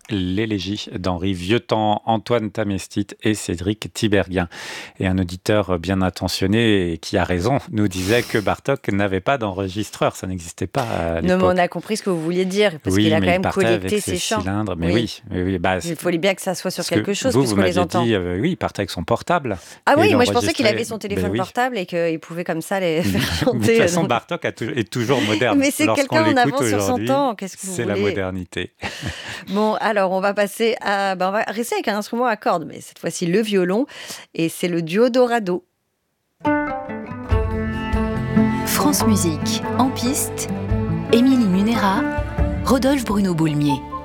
l'élégie d'Henri Vieuxtemps, Antoine Tamestit et Cédric Tiberghien. Et un auditeur bien intentionné et qui a raison nous disait que Bartók n'avait pas d'enregistreur, ça n'existait pas à Non, mais l'époque. on a compris ce que vous vouliez dire, parce Oui, qu'il a mais quand il même partait collecté avec ses ses chants. cylindres. Mais oui, Il fallait bien que ça soit sur parce que quelque chose, vous puisqu'on les m'aviez entend. dit, oui, il partait avec son portable. Ah Et oui, il moi je pensais qu'il avait enregistrait. son Ben téléphone oui. portable et qu'il pouvait comme ça les faire De chanter. toute façon, Bartók est toujours moderne. Mais c'est Lorsqu'on quelqu'un en l'écoute avance sur son aujourd'hui, temps, qu'est-ce que vous c'est la voulez? modernité. Bon, alors on va passer à... on va rester avec un instrument à cordes, mais cette fois-ci le violon, et c'est le duo Dorado. France Musique, en piste, Émilie Munera, Rodolphe Bruno Boulmier.